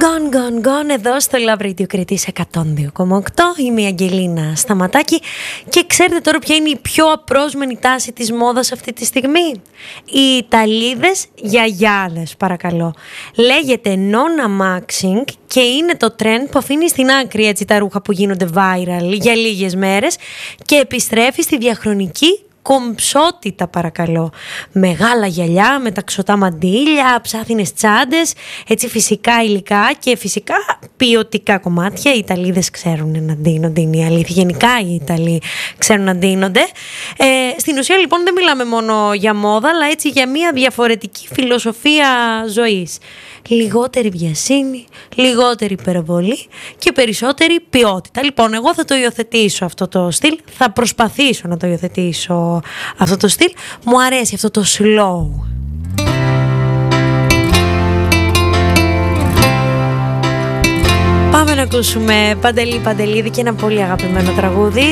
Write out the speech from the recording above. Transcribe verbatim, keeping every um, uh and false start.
Gone, gone, gone εδώ στο Love Radio Κρήτης εκατόν δύο κόμμα οκτώ. Είμαι η Αγγελίνα Σταματάκη και ξέρετε τώρα ποια είναι η πιο απρόσμενη τάση της μόδας αυτή τη στιγμή? Οι Ιταλίδες γιαγιάδες, παρακαλώ. Λέγεται Nonna Maxing και είναι το trend που αφήνει στην άκρη έτσι τα ρούχα που γίνονται viral για λίγες μέρες και επιστρέφει στη διαχρονική κομψότητα, παρακαλώ. Μεγάλα γυαλιά, μεταξωτά μαντήλια, ψάθινες τσάντες, έτσι φυσικά υλικά και φυσικά ποιοτικά κομμάτια. Οι Ιταλίδες ξέρουν να ντύνονται, είναι η αλήθεια. Γενικά οι Ιταλοί ξέρουν να ντύνονται. Ε, στην ουσία λοιπόν δεν μιλάμε μόνο για μόδα, αλλά έτσι για μια διαφορετική φιλοσοφία ζωής. Λιγότερη βιασύνη, λιγότερη υπερβολή και περισσότερη ποιότητα. Λοιπόν, εγώ θα το υιοθετήσω αυτό το στυλ, θα προσπαθήσω να το υιοθετήσω αυτό το στυλ. Μου αρέσει αυτό το slow. Πάμε να ακούσουμε Παντελή Παντελίδη και ένα πολύ αγαπημένο τραγούδι.